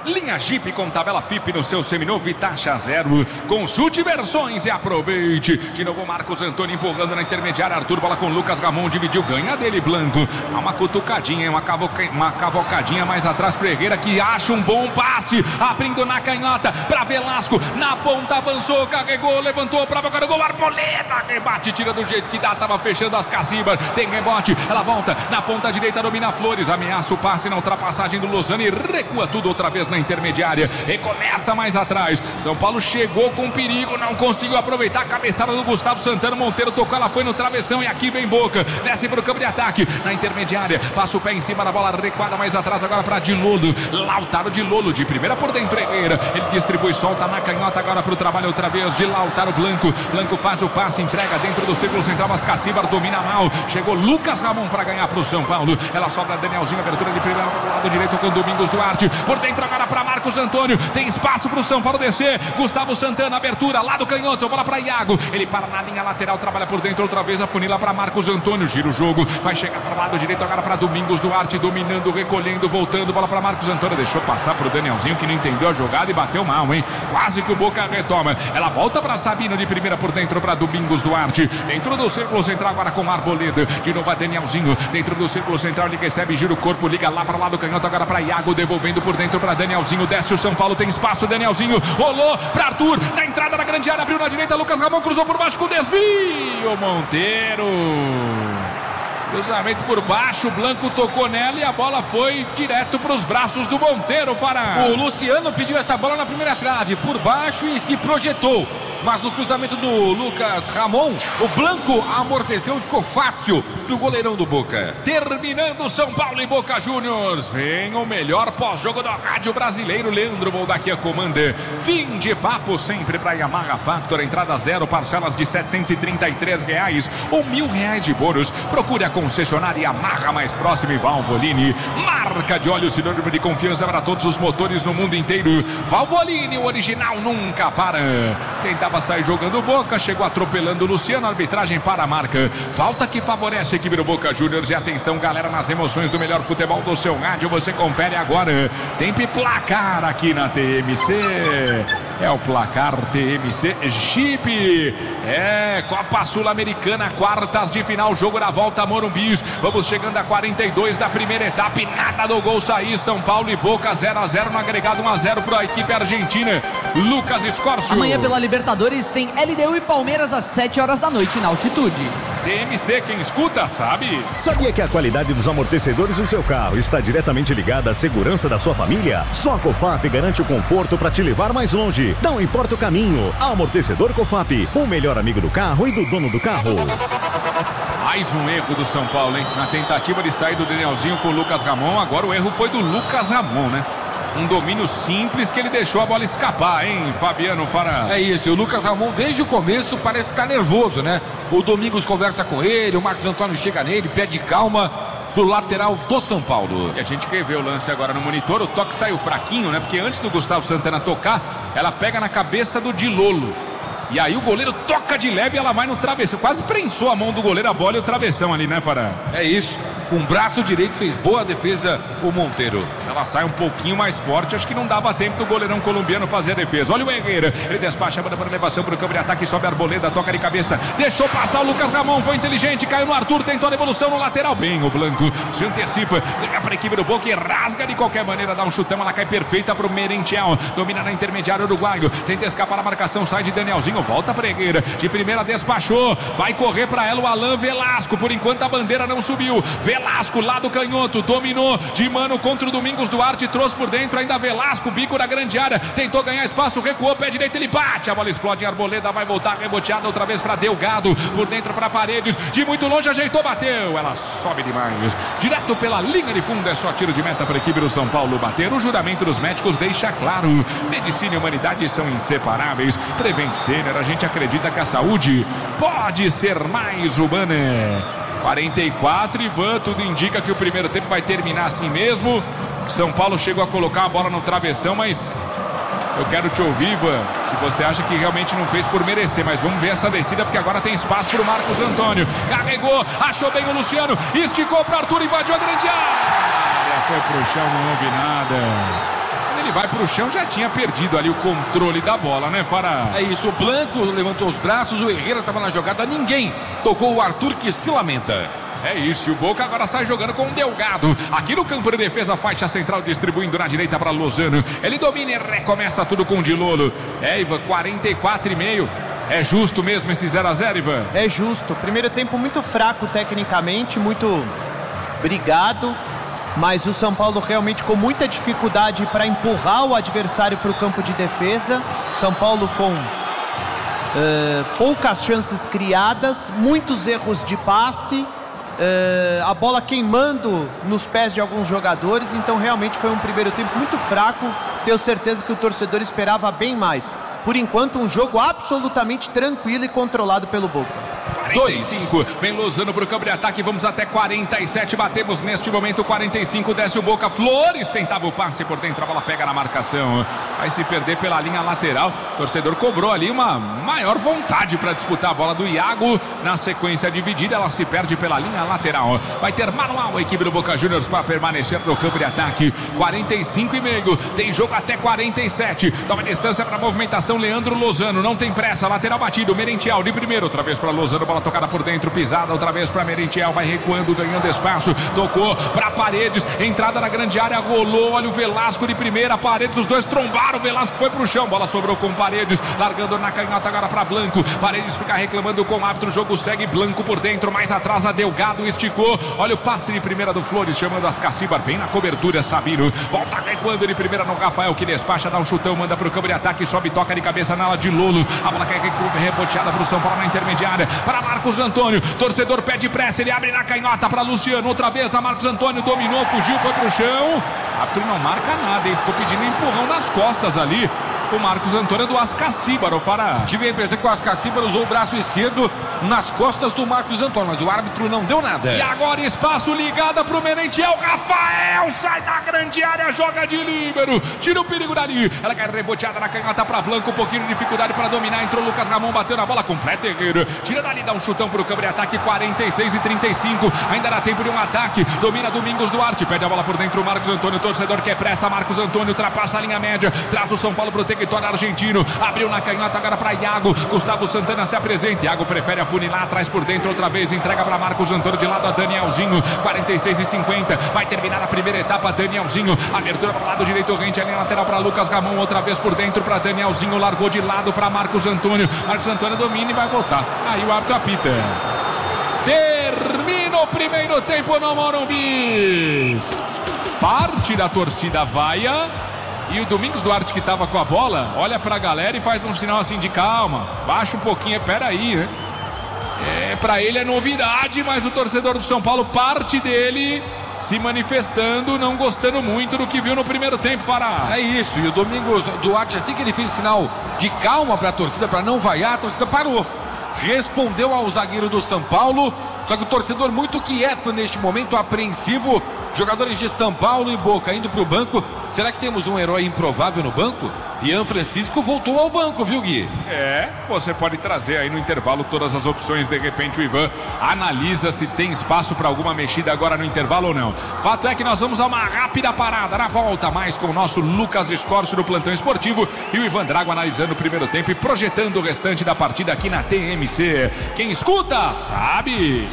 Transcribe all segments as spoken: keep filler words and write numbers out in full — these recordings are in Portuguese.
Linha Jeep com tabela F I P no seu seminovo e taxa zero. Consulte versões e aproveite. De novo Marcos Antônio empurrando na intermediária. Arthur, bola com Lucas Ramon, dividiu, ganha dele Blanco. Há uma cutucadinha, uma, cavoca... uma cavocadinha mais atrás. Pereira que acha um bom passe. Abrindo na canhota para Velasco. Na ponta avançou, carregou, levantou para boca do gol. Arboleda, rebate, tira do jeito que dá. Tava fechando as Cacibas. Tem rebote, ela volta na ponta direita, domina Flores. Ameaça o passe na ultrapassagem do Lozano e recua tudo outra vez na intermediária, recomeça mais atrás. São Paulo chegou com perigo, não conseguiu aproveitar a cabeçada do Gustavo Santana. Monteiro tocou, ela foi no travessão e aqui vem Boca, desce pro campo de ataque, na intermediária, passa o pé em cima da bola, recuada mais atrás agora para Dilolo, Lautaro Dilolo, de primeira por dentro, Pereira, ele distribui, solta na canhota agora pro trabalho outra vez de Lautaro. Blanco, Blanco faz o passe, entrega dentro do círculo central, mas Cacibar domina mal, chegou Lucas Ramon para ganhar pro São Paulo, ela sobra Danielzinho, abertura de primeira pro lado direito com Domingos Duarte, por dentro agora para Marcos Antônio, tem espaço para o São Paulo descer, Gustavo Santana, abertura, lá do canhoto, bola para Iago, ele para na linha lateral, trabalha por dentro outra vez, a funila para Marcos Antônio, gira o jogo, vai chegar para o lado direito agora para Domingos Duarte, dominando, recolhendo, voltando, bola para Marcos Antônio, deixou passar para o Danielzinho que não entendeu a jogada e bateu mal, hein, quase que o Boca retoma, ela volta para Sabino de primeira por dentro para Domingos Duarte, dentro do círculo central agora com Arboleda, de novo a Danielzinho, dentro do círculo central, ele recebe, gira o corpo, liga lá para o lado do canhoto agora para Iago, devolvendo por dentro para Danielzinho, desce o São Paulo, tem espaço, Danielzinho rolou para Arthur, na entrada da grande área, abriu na direita, Lucas Ramon cruzou por baixo com desvio, Monteiro, cruzamento por baixo, Blanco tocou nela e a bola foi direto para os braços do Monteiro, Fará. O Luciano pediu essa bola na primeira trave, por baixo e se projetou. Mas no cruzamento do Lucas Ramon, o Blanco amorteceu e ficou fácil pro goleirão do Boca. Terminando São Paulo e Boca Juniors. Vem o melhor pós-jogo do rádio brasileiro. Leandro Boldaquia comanda. Fim de papo sempre para Yamaha Factor. Entrada zero, parcelas de setecentos e trinta e três reais ou mil reais de bônus. Procure a concessionária Yamaha mais próxima e Valvoline. Marca de óleo sinônimo de confiança para todos os motores no mundo inteiro. Valvoline, o original nunca para. Tentava sair jogando Boca, chegou atropelando o Luciano, arbitragem para a marca. Falta que favorece a equipe do Boca Juniors. E atenção, galera, nas emoções do melhor futebol do seu rádio, você confere agora. Tempo e placar aqui na T M C. É o placar T M C Jeep. É, Copa Sul-Americana, quartas de final, jogo da volta Morumbi. Vamos chegando a quarenta e dois da primeira etapa e nada do gol sair. São Paulo e Boca zero a zero no agregado, um a zero para a equipe argentina. Lucas Escórcio. Amanhã pela Libertadores tem L D U e Palmeiras às sete horas da noite na altitude. T M C, quem escuta sabe. Sabia que a qualidade dos amortecedores do seu carro está diretamente ligada à segurança da sua família? Só a Cofap garante o conforto para te levar mais longe. Não importa o caminho. Amortecedor Cofap, o melhor amigo do carro e do dono do carro. Mais um erro do São Paulo, hein? Na tentativa de sair do Danielzinho com o Lucas Ramon, agora o erro foi do Lucas Ramon, né? Um domínio simples que ele deixou a bola escapar, hein, Fabiano Fará? É isso, o Lucas Ramon desde o começo parece estar nervoso, né? O Domingos conversa com ele, o Marcos Antônio chega nele, pede calma pro lateral do São Paulo. E a gente quer ver o lance agora no monitor, o toque saiu fraquinho, né? Porque antes do Gustavo Santana tocar, ela pega na cabeça do Dilolo. E aí o goleiro toca de leve e ela vai no travessão. Quase prensou a mão do goleiro, a bola e o travessão ali, né, Fará? É isso. Com o braço direito fez boa defesa o Monteiro. Se ela sai um pouquinho mais forte, acho que não dava tempo do goleirão colombiano fazer a defesa. Olha o Herrera, ele despacha a banda para elevação para o campo de ataque, sobe a Arboleda, toca de cabeça, deixou passar o Lucas Ramon, foi inteligente, caiu no Arthur, tentou a devolução no lateral, bem o Blanco, se antecipa, ganha para a equipe do Boca e rasga de qualquer maneira, dá um chutão, ela cai perfeita para o Merentiel, domina na intermediária uruguaio, tenta escapar a marcação, sai de Danielzinho, volta para Herrera, de primeira despachou, vai correr para ela o Alain Velasco, por enquanto a bandeira não subiu, Velasco lá do canhoto, dominou de mano contra o Domingos Duarte, trouxe por dentro ainda Velasco, bico da grande área, tentou ganhar espaço, recuou, pé direito, ele bate, a bola explode em Arboleda, vai voltar reboteada outra vez para Delgado, por dentro para Paredes, de muito longe ajeitou, bateu, ela sobe demais, direto pela linha de fundo, é só tiro de meta para a equipe do São Paulo bater, o juramento dos médicos deixa claro, medicina e humanidade são inseparáveis, Prevent Senior, a gente acredita que a saúde pode ser mais humana. quarenta e quatro, Ivan, tudo indica que o primeiro tempo vai terminar assim mesmo. São Paulo chegou a colocar a bola no travessão, mas eu quero te ouvir, Ivan, se você acha que realmente não fez por merecer, mas vamos ver essa descida, porque agora tem espaço para o Marcos Antônio. Carregou, achou bem o Luciano, esticou para o Arthur, invadiu a grande área, foi pro chão, não houve nada. Ele ele vai pro chão, já tinha perdido ali o controle da bola, né, Fará? É isso, o Blanco levantou os braços, o Herrera estava na jogada, ninguém tocou o Arthur, que se lamenta. É isso, o Boca agora sai jogando com o Delgado. Aqui no campo de defesa, faixa central distribuindo na direita para Lozano. Ele domina e recomeça tudo com o Dilolo. É, Ivan, quarenta e quatro e meio. É justo mesmo esse zero a zero, Ivan? É justo. Primeiro tempo muito fraco tecnicamente, muito brigado. Mas o São Paulo realmente com muita dificuldade para empurrar o adversário para o campo de defesa. São Paulo com uh, poucas chances criadas, muitos erros de passe. Uh, a bola queimando nos pés de alguns jogadores. Então realmente foi um primeiro tempo muito fraco. Tenho certeza que o torcedor esperava bem mais. Por enquanto um jogo absolutamente tranquilo e controlado pelo Boca. quarenta e cinco, vem Lozano pro campo de ataque, vamos até quarenta e sete, batemos neste momento quarenta e cinco, desce o Boca, Flores tentava o passe por dentro, a bola pega na marcação, vai se perder pela linha lateral, o torcedor cobrou ali uma maior vontade para disputar a bola do Iago, na sequência dividida, ela se perde pela linha lateral, vai ter manual a equipe do Boca Juniors para permanecer no campo de ataque, quarenta e cinco e meio, tem jogo até quarenta e sete, toma distância para a movimentação, Leandro Lozano, não tem pressa, lateral batido, Merentiel de primeiro, outra vez para Lozano, bola tocada por dentro, pisada outra vez para Merentiel, vai recuando, ganhando espaço, tocou para Paredes, entrada na grande área, rolou, olha o Velasco de primeira, Paredes, os dois trombaram, o Velasco foi pro chão, bola sobrou com Paredes, largando na canhota agora para Blanco, Paredes fica reclamando com o árbitro, o jogo segue, Blanco por dentro, mais atrás a Delgado, esticou, olha o passe de primeira do Flores, chamando as Cacibar, bem na cobertura, Sabino, volta recuando de primeira no Rafael, que despacha, dá um chutão, manda pro campo de ataque, sobe, toca de cabeça na ala de Lolo, a bola cai reboteada pro São Paulo na intermediária, para Marcos Antônio, torcedor pede pressa, ele abre na canhota para Luciano, outra vez a Marcos Antônio dominou, fugiu, foi pro chão, o árbitro não marca nada, ele ficou pedindo empurrão nas costas ali, o Marcos Antônio do Ascacíbar, o Fará. Tive a impressão que o Ascacíbar usou o braço esquerdo nas costas do Marcos Antônio, mas o árbitro não deu nada. E agora espaço ligada pro Merentiel, Rafael sai da grande área, joga de líbero, tira o perigo dali, ela cai reboteada na canhota para Blanco, um pouquinho de dificuldade para dominar, entrou Lucas Ramon, bateu na bola completa, Herrera, tira dali, dá um chutão pro campo de ataque, quarenta e seis e trinta e cinco, ainda dá tempo de um ataque, domina Domingos Duarte, pede a bola por dentro, Marcos Antônio, torcedor quer pressa, Marcos Antônio ultrapassa a linha média, traz o São Paulo pro território argentino, abriu na canhota agora para Iago, Gustavo Santana se apresenta, Iago prefere afunilar, traz por dentro outra vez, entrega para Marcos Antônio de lado a Danielzinho, quarenta e seis e cinquenta, vai terminar a primeira etapa, Danielzinho, abertura para o lado direito, rente a linha lateral para Lucas Ramon, outra vez por dentro para Danielzinho, largou de lado para Marcos Antônio, Marcos Antônio domina e vai voltar, aí o árbitro apita. Termina o primeiro tempo no Morumbi, parte da torcida vaia. E o Domingos Duarte, que estava com a bola, olha pra galera e faz um sinal assim de calma, baixa um pouquinho, peraí, né? É, pra ele é novidade, mas o torcedor do São Paulo, parte dele se manifestando, não gostando muito do que viu no primeiro tempo, Fará. É isso, e o Domingos Duarte, assim que ele fez sinal de calma pra torcida, pra não vaiar, a torcida parou. Respondeu ao zagueiro do São Paulo, só que o torcedor muito quieto neste momento, apreensivo. Jogadores de São Paulo e Boca indo para o banco. Será que temos um herói improvável no banco? Ian Francisco voltou ao banco, viu, Gui? É, você pode trazer aí no intervalo todas as opções. De repente o Ivan analisa se tem espaço para alguma mexida agora no intervalo ou não. Fato é que nós vamos a uma rápida parada. Na volta mais com o nosso Lucas Escorcio do Plantão Esportivo e o Ivan Drago analisando o primeiro tempo e projetando o restante da partida aqui na T M C. Quem escuta, sabe...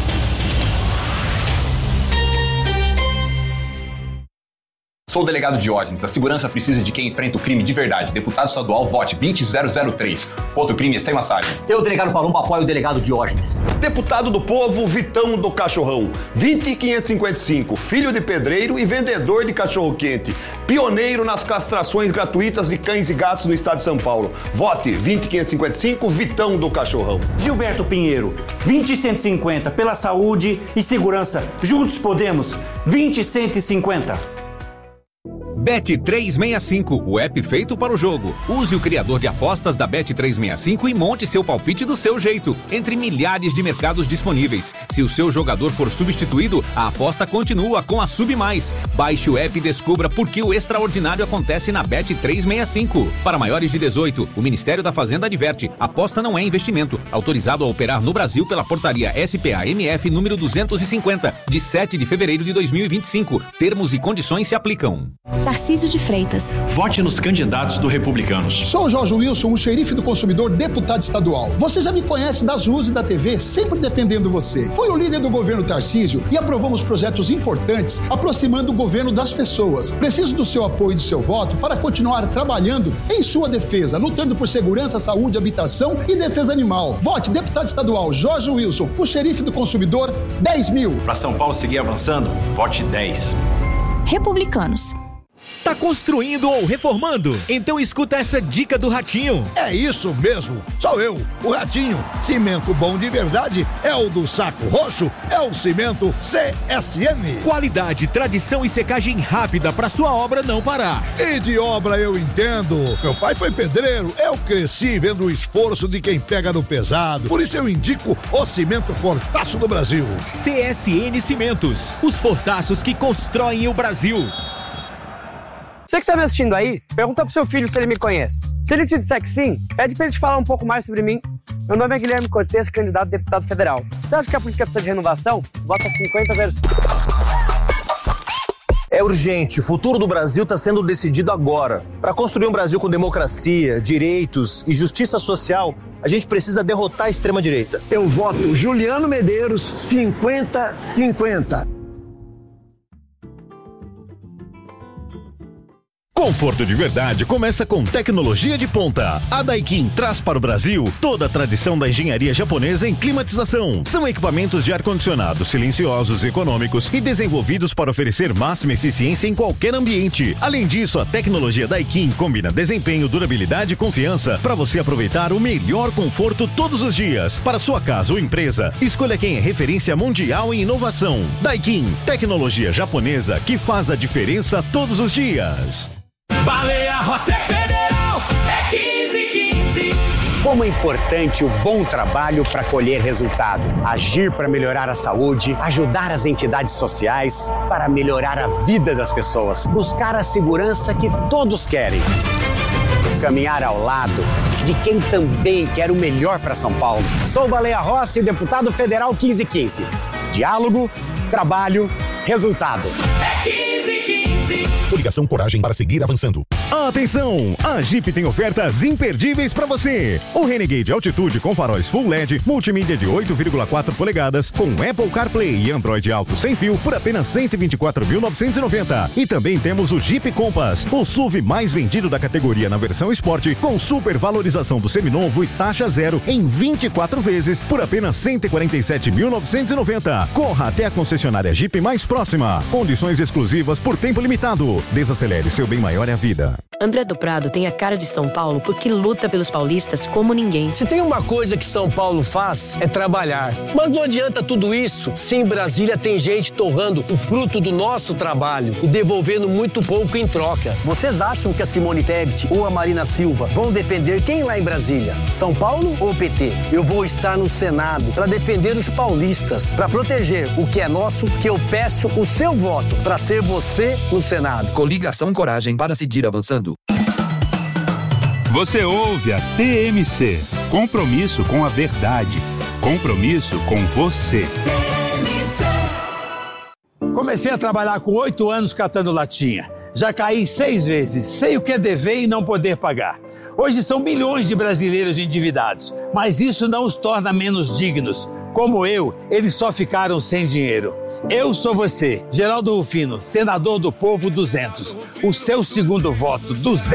Sou o delegado Diógenes. A segurança precisa de quem enfrenta o crime de verdade. Deputado estadual, vote vinte zero zero três. Outro crime é sem massagem. Eu, delegado Palumbo, apoio o delegado Diógenes. Deputado do Povo, Vitão do Cachorrão. vinte quinhentos e cinquenta e cinco. Filho de pedreiro e vendedor de cachorro-quente. Pioneiro nas castrações gratuitas de cães e gatos no estado de São Paulo. Vote vinte quinhentos e cinquenta e cinco, Vitão do Cachorrão. Gilberto Pinheiro, vinte cento e cinquenta. Pela saúde e segurança. Juntos podemos. vinte cento e cinquenta. Bet trezentos e sessenta e cinco, o app feito para o jogo. Use o criador de apostas da Bet trezentos e sessenta e cinco e monte seu palpite do seu jeito, entre milhares de mercados disponíveis. Se o seu jogador for substituído, a aposta continua com a Sub Mais. Baixe o app e descubra por que o extraordinário acontece na Bet trezentos e sessenta e cinco. Para maiores de dezoito, o Ministério da Fazenda adverte: aposta não é investimento. Autorizado a operar no Brasil pela portaria S P A M F número duzentos e cinquenta, de sete de fevereiro de dois mil e vinte e cinco. Termos e condições se aplicam. Tarcísio de Freitas. Vote nos candidatos do Republicanos. Sou o Jorge Wilson, o xerife do consumidor, deputado estadual. Você já me conhece das ruas e da T V, sempre defendendo você. Fui o líder do governo Tarcísio e aprovamos projetos importantes, aproximando o governo das pessoas. Preciso do seu apoio e do seu voto para continuar trabalhando em sua defesa, lutando por segurança, saúde, habitação e defesa animal. Vote deputado estadual Jorge Wilson, o xerife do consumidor, dez mil. Para São Paulo seguir avançando, vote dez. Republicanos. Tá construindo ou reformando? Então escuta essa dica do Ratinho. É isso mesmo, sou eu, o Ratinho. Cimento bom de verdade é o do Saco Roxo, é o cimento C S M. Qualidade, tradição e secagem rápida para sua obra não parar. E de obra eu entendo. Meu pai foi pedreiro, eu cresci vendo o esforço de quem pega no pesado. Por isso eu indico o cimento Fortaço do Brasil. C S N Cimentos, os fortaços que constroem o Brasil. Você que tá me assistindo aí, pergunta pro seu filho se ele me conhece. Se ele te disser que sim, pede pra ele te falar um pouco mais sobre mim. Meu nome é Guilherme Cortes, candidato a deputado federal. Você acha que a política precisa de renovação? Vota cinquenta zero cinco. É urgente, o futuro do Brasil está sendo decidido agora. Para construir um Brasil com democracia, direitos e justiça social, a gente precisa derrotar a extrema-direita. Eu voto Juliano Medeiros, cinquenta cinquenta. Conforto de verdade começa com tecnologia de ponta. A Daikin traz para o Brasil toda a tradição da engenharia japonesa em climatização. São equipamentos de ar-condicionado silenciosos e econômicos e desenvolvidos para oferecer máxima eficiência em qualquer ambiente. Além disso, a tecnologia Daikin combina desempenho, durabilidade e confiança para você aproveitar o melhor conforto todos os dias. Para sua casa ou empresa, escolha quem é referência mundial em inovação. Daikin, tecnologia japonesa que faz a diferença todos os dias. Baleia Rossi é federal, é quinze quinze. Como é importante o bom trabalho para colher resultado. Agir para melhorar a saúde, ajudar as entidades sociais, para melhorar a vida das pessoas. Buscar a segurança que todos querem. Caminhar ao lado de quem também quer o melhor para São Paulo. Sou Baleia Rossi, deputado federal quinze quinze. Diálogo, trabalho, resultado. É quinze quinze. Coligação Coragem para seguir avançando. Atenção! A Jeep tem ofertas imperdíveis para você. O Renegade Altitude com faróis Full L E D, multimídia de oito vírgula quatro polegadas, com Apple CarPlay e Android Auto sem fio por apenas cento e vinte e quatro mil novecentos e noventa. E também temos o Jeep Compass, o S U V mais vendido da categoria na versão Sport, com super valorização do seminovo e taxa zero em vinte e quatro vezes por apenas cento e quarenta e sete mil novecentos e noventa. Corra até a concessionária Jeep mais próxima. Condições exclusivas por tempo limitado. Desacelere, seu bem maior é a vida. André do Prado tem a cara de São Paulo porque luta pelos paulistas como ninguém. Se tem uma coisa que São Paulo faz, é trabalhar. Mas não adianta tudo isso se em Brasília tem gente torrando o fruto do nosso trabalho e devolvendo muito pouco em troca. Vocês acham que a Simone Tebet ou a Marina Silva vão defender quem lá em Brasília? São Paulo ou P T? Eu vou estar no Senado para defender os paulistas, para proteger o que é nosso, que eu peço o seu voto para ser você no Senado. Coligação Coragem para seguir avançando. Você ouve a T M C. Compromisso com a verdade. Compromisso com você. Comecei a trabalhar com oito anos catando latinha. Já caí seis vezes. Sei o que é dever e não poder pagar. Hoje são milhões de brasileiros endividados, mas isso não os torna menos dignos. Como eu, eles só ficaram sem dinheiro. Eu sou você, Geraldo Rufino, senador do Povo duzentos. O seu segundo voto, duzentos.